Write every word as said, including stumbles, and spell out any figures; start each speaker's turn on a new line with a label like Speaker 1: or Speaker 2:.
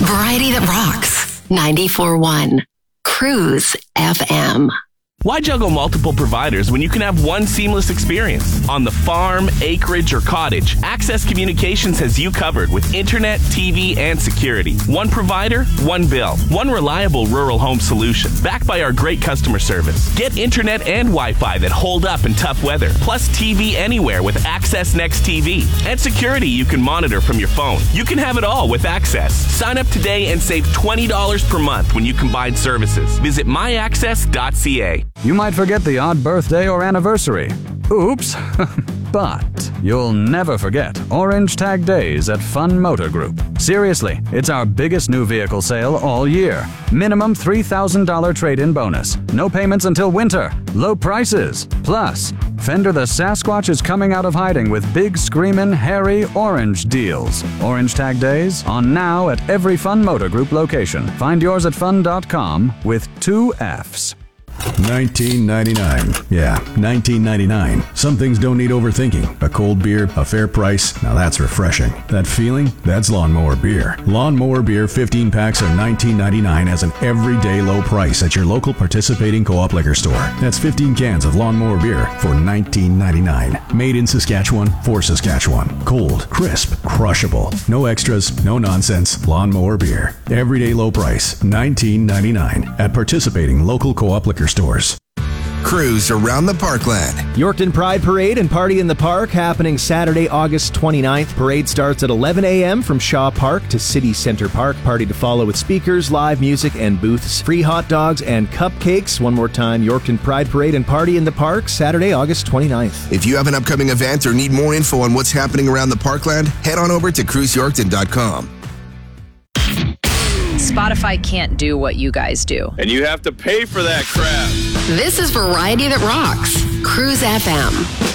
Speaker 1: Variety that rocks. ninety-four point one. Cruise F M.
Speaker 2: Why juggle multiple providers when you can have one seamless experience? On the farm, acreage, or cottage, Access Communications has you covered with internet, T V, and security. One provider, one bill. One reliable rural home solution, backed by our great customer service. Get internet and Wi-Fi that hold up in tough weather, plus T V anywhere with Access Next T V. And security you can monitor from your phone. You can have it all with Access. Sign up today and save twenty dollars per month when you combine services. Visit my access dot c a.
Speaker 3: You might forget the odd birthday or anniversary. Oops. But you'll never forget Orange Tag Days at Fun Motor Group. Seriously, it's our biggest new vehicle sale all year. Minimum three thousand dollars trade-in bonus. No payments until winter. Low prices. Plus, Fender the Sasquatch is coming out of hiding with big screamin' hairy orange deals. Orange Tag Days on now at every Fun Motor Group location. Find yours at fun dot com with two F's.
Speaker 4: nineteen ninety-nine. Yeah, nineteen ninety-nine. Some things don't need overthinking. A cold beer, a fair price, now that's refreshing. That feeling? That's Lawnmower Beer. Lawnmower Beer fifteen packs are nineteen ninety-nine as an everyday low price at your local participating co-op liquor store. That's fifteen cans of Lawnmower Beer for nineteen ninety-nine. Made in Saskatchewan for Saskatchewan. Cold, crisp, crushable. No extras, no nonsense. Lawnmower Beer. Everyday low price, nineteen ninety-nine at participating local co-op liquor stores.
Speaker 5: Cruise around the Parkland.
Speaker 6: Yorkton Pride Parade and Party in the Park happening Saturday, August twenty-ninth. Parade starts at eleven a.m. from Shaw Park to City Center Park. Party to follow with speakers, live music, and booths. Free hot dogs and cupcakes. One more time, Yorkton Pride Parade and Party in the Park, Saturday, August twenty-ninth.
Speaker 5: If you have an upcoming event or need more info on what's happening around the Parkland, head on over to cruise yorkton dot com.
Speaker 7: Spotify can't do what you guys do.
Speaker 8: And you have to pay for that crap.
Speaker 1: This is Variety that rocks. Cruise F M.